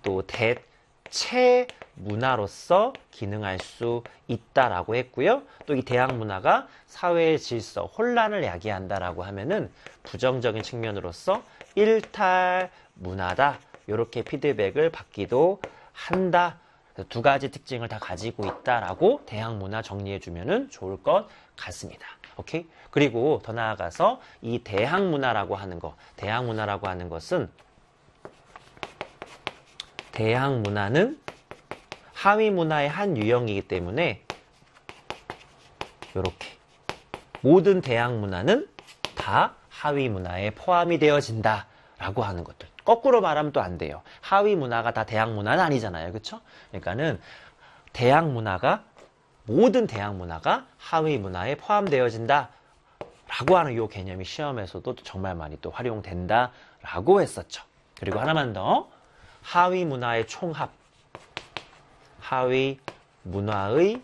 또 대체 문화로서 기능할 수 있다라고 했고요. 또 이 대학 문화가 사회의 질서, 혼란을 야기한다라고 하면은 부정적인 측면으로서 일탈 문화다. 이렇게 피드백을 받기도 한다. 두 가지 특징을 다 가지고 있다라고 대학 문화 정리해 주면은 좋을 것 같습니다. 오케이? 그리고 더 나아가서 이 대학 문화라고 하는 것은 대학 문화는 하위 문화의 한 유형이기 때문에 이렇게 모든 대학 문화는 다 하위 문화에 포함이 되어진다 라고 하는 것들. 거꾸로 말하면 또 안 돼요. 하위 문화가 다 대학 문화는 아니잖아요. 그렇죠? 그러니까는 모든 대학 문화가 하위 문화에 포함되어진다 라고 하는 이 개념이 시험에서도 정말 많이 또 활용된다 라고 했었죠. 그리고 하나만 더. 하위 문화의 총합. 하위 문화의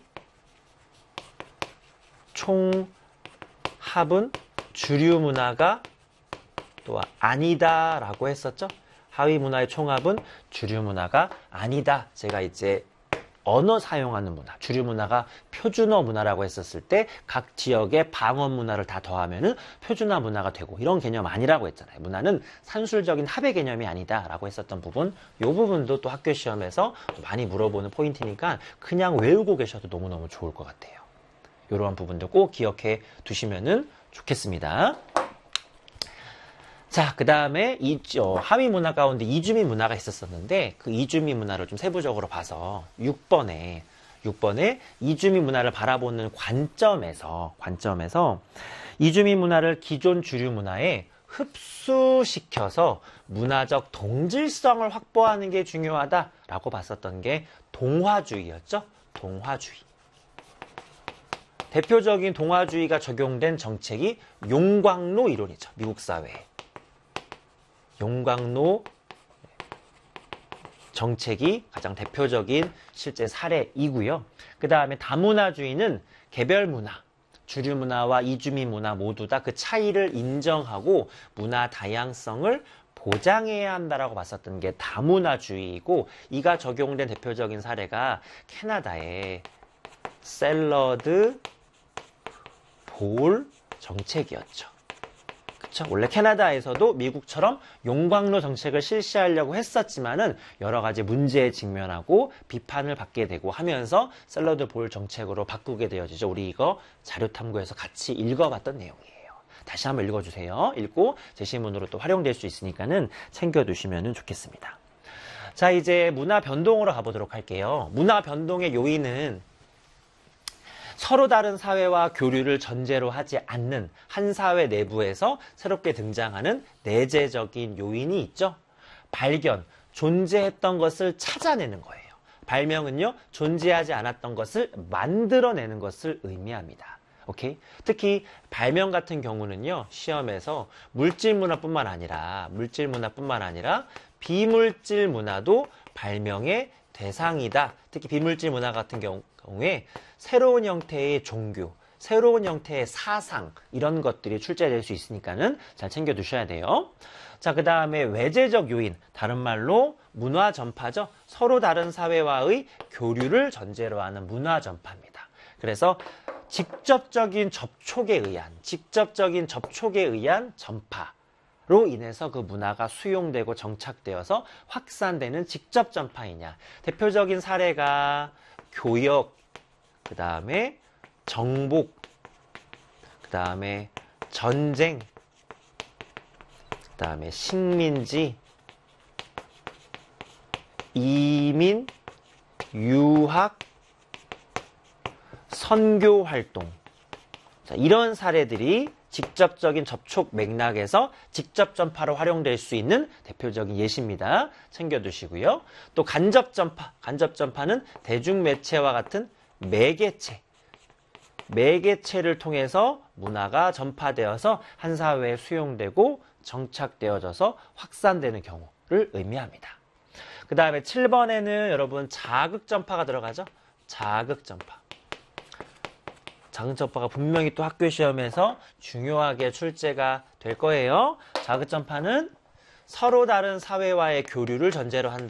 총합은 주류 문화가 또 아니다 라고 했었죠. 하위 문화의 총합은 주류 문화가 아니다. 제가 이제 언어 사용하는 문화, 주류 문화가 표준어 문화라고 했었을 때 각 지역의 방언 문화를 다 더하면은 표준화 문화가 되고 이런 개념 아니라고 했잖아요. 문화는 산술적인 합의 개념이 아니다라고 했었던 부분, 이 부분도 또 학교 시험에서 많이 물어보는 포인트니까 그냥 외우고 계셔도 너무너무 좋을 것 같아요. 이러한 부분도 꼭 기억해 두시면은 좋겠습니다. 자, 그 다음에 하위 문화 가운데 이주민 문화가 있었었는데 그 이주민 문화를 좀 세부적으로 봐서 6번에 이주민 문화를 바라보는 관점에서 이주민 문화를 기존 주류 문화에 흡수시켜서 문화적 동질성을 확보하는 게 중요하다라고 봤었던 게 동화주의였죠. 동화주의. 대표적인 동화주의가 적용된 정책이 용광로 이론이죠. 미국 사회에. 용광로 정책이 가장 대표적인 실제 사례이고요. 그 다음에 다문화주의는 개별 문화, 주류 문화와 이주민 문화 모두 다 그 차이를 인정하고 문화 다양성을 보장해야 한다라고 봤었던 게 다문화주의이고, 이가 적용된 대표적인 사례가 캐나다의 샐러드 볼 정책이었죠. 그쵸? 원래 캐나다에서도 미국처럼 용광로 정책을 실시하려고 했었지만은 여러 가지 문제에 직면하고 비판을 받게 되고 하면서 샐러드 볼 정책으로 바꾸게 되어지죠. 우리 이거 자료 탐구에서 같이 읽어봤던 내용이에요. 다시 한번 읽어주세요. 읽고 제시문으로 또 활용될 수 있으니까는 챙겨두시면 좋겠습니다. 자, 이제 문화 변동으로 가보도록 할게요. 문화 변동의 요인은 서로 다른 사회와 교류를 전제로 하지 않는 한 사회 내부에서 새롭게 등장하는 내재적인 요인이 있죠. 발견, 존재했던 것을 찾아내는 거예요. 발명은요, 존재하지 않았던 것을 만들어내는 것을 의미합니다. 오케이? 특히 발명 같은 경우는요, 시험에서 물질 문화뿐만 아니라 비물질 문화도 발명의 대상이다. 특히 비물질 문화 같은 경우에 새로운 형태의 종교, 새로운 형태의 사상, 이런 것들이 출제될 수 있으니까는 잘 챙겨 두셔야 돼요. 자, 그 다음에 외재적 요인, 다른 말로 문화 전파죠. 서로 다른 사회와의 교류를 전제로 하는 문화 전파입니다. 그래서 직접적인 접촉에 의한 전파로 인해서 그 문화가 수용되고 정착되어서 확산되는 직접 전파이냐. 대표적인 사례가 교역, 그 다음에 정복, 그 다음에 전쟁, 그 다음에 식민지, 이민, 유학, 선교 활동. 자, 이런 사례들이 직접적인 접촉 맥락에서 직접 전파로 활용될 수 있는 대표적인 예시입니다. 챙겨두시고요. 또 간접 전파는 대중매체와 같은 매개체를 통해서 문화가 전파되어서 한 사회에 수용되고 정착되어져서 확산되는 경우를 의미합니다. 그 다음에 7번에는 여러분 자극전파가 들어가죠. 자극전파가 분명히 또 학교 시험에서 중요하게 출제가 될 거예요. 자극전파는 서로 다른 사회와의 교류를 전제로